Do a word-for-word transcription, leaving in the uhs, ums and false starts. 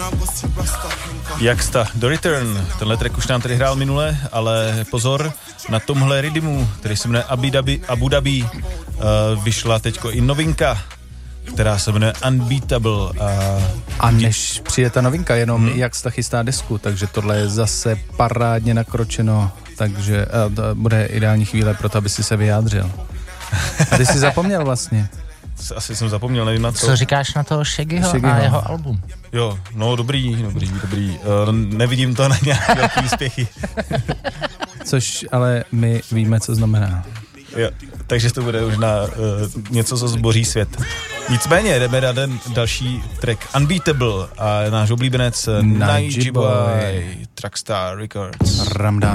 Jaxta, The Return, tenhle track už nám tady hrál minule, ale pozor, na tomhle rytmu, který se jmenuje Abu Dhabi, Abu Dhabi uh, vyšla teďko i novinka, která se jmenuje Unbeatable. Uh, A než přijde ta novinka, jenom hmm. Jaxta chystá desku, takže tohle je zase parádně nakročeno, takže uh, to bude ideální chvíle pro to, aby si se vyjádřil. A ty jsi zapomněl vlastně. Asi jsem zapomněl, nevím na co. Co říkáš na toho Shaggyho, Shaggyho a jeho album? Jo, no dobrý, dobrý, dobrý. Uh, nevidím to na nějaké velký úspěchy. Což ale my víme, co znamená. Jo, takže to bude už na uh, něco, co zboří svět. Nicméně jdeme na ten další track Unbeatable a náš oblíbenec Nige Boy, Trackstar Records. Ramda.